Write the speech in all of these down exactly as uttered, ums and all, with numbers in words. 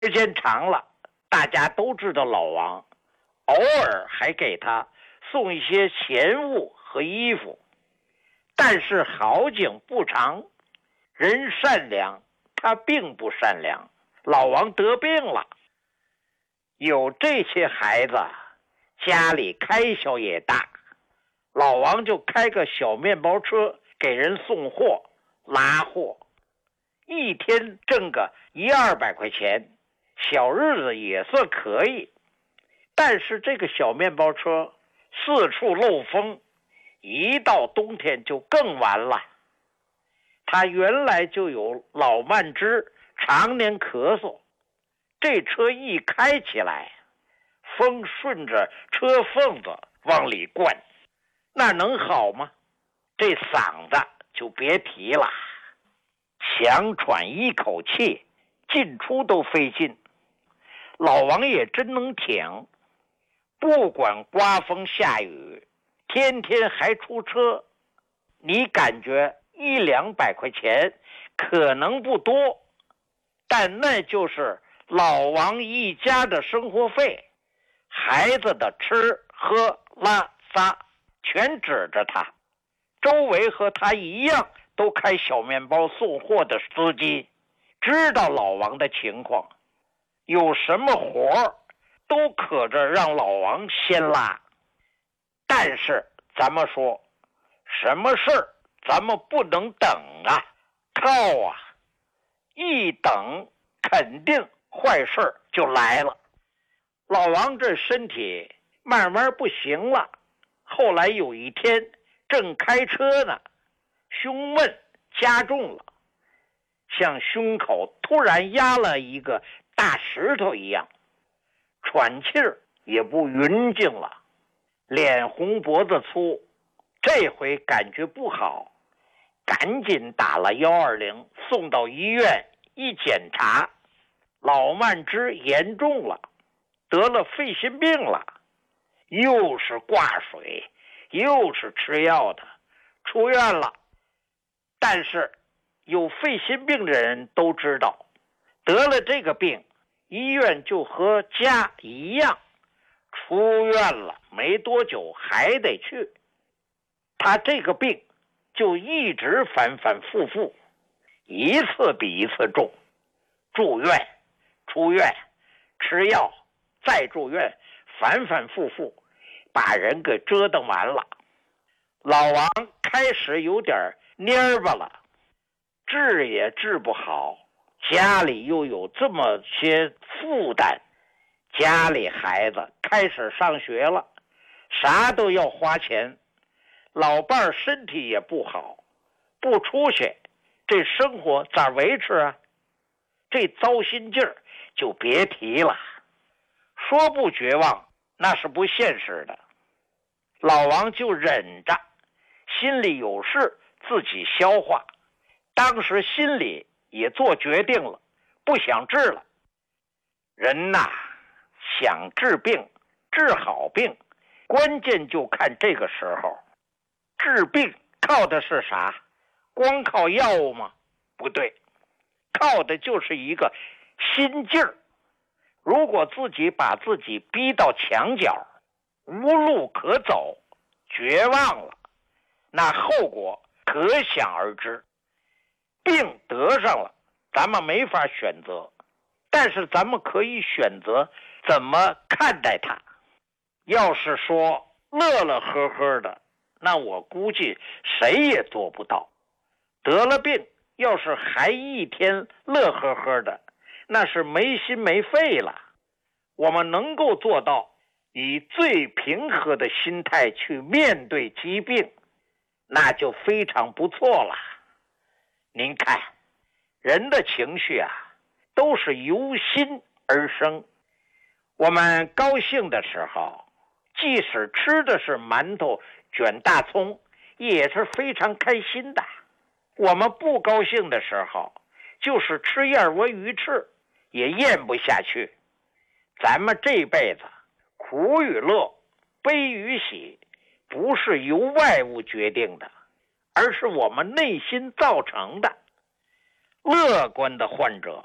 时间长了，大家都知道老王，偶尔还给他送一些钱物和衣服。但是好景不长，人善良，他并不善良，老王得病了。有这些孩子，家里开销也大，老王就开个小面包车给人送货拉货，一天挣个一二百块钱，小日子也算可以。但是这个小面包车四处漏风，一到冬天就更完了。他原来就有老慢支，常年咳嗽，这车一开起来，风顺着车缝子往里灌，那能好吗？这嗓子就别提了，强喘一口气，进出都费劲。老王也真能挺，不管刮风下雨，天天还出车。你感觉一两百块钱可能不多，但那就是老王一家的生活费，孩子的吃喝拉撒全指着他。周围和他一样都开小面包送货的司机知道老王的情况，有什么活都可着让老王先拉。但是咱们说，什么事儿咱们不能等啊，靠啊，一等肯定坏事就来了。老王这身体慢慢不行了，后来有一天正开车呢，胸闷加重了，像胸口突然压了一个大石头一样，喘气儿也不匀净了，脸红脖子粗，这回感觉不好，赶紧打了一二零，送到医院一检查，老慢支严重了，得了肺心病了，又是挂水又是吃药的，出院了。但是有肺心病的人都知道，得了这个病，医院就和家一样，出院了没多久还得去。他这个病就一直反反复复，一次比一次重，住院出院吃药再住院，反反复复把人给折腾完了。老王开始有点蔫巴了，治也治不好，家里又有这么些负担，家里孩子开始上学了，啥都要花钱，老伴儿身体也不好，不出去这生活咋维持啊？这糟心劲儿就别提了，说不绝望那是不现实的。老王就忍着，心里有事自己消化，当时心里也做决定了，不想治了。人呐，想治病治好病，关键就看这个时候。治病靠的是啥？光靠药物吗？不对，靠的就是一个心劲儿。如果自己把自己逼到墙角，无路可走，绝望了，那后果可想而知。病得上了，咱们没法选择，但是咱们可以选择怎么看待它。要是说乐乐呵呵的，那我估计谁也做不到。得了病，要是还一天乐呵呵的，那是没心没肺了。我们能够做到以最平和的心态去面对疾病，那就非常不错了。您看，人的情绪啊，都是由心而生。我们高兴的时候，即使吃的是馒头卷大葱，也是非常开心的。我们不高兴的时候，就是吃燕窝鱼翅也咽不下去。咱们这辈子苦与乐，悲与喜，不是由外物决定的，而是我们内心造成的。乐观的患者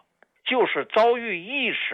就是遭遇一时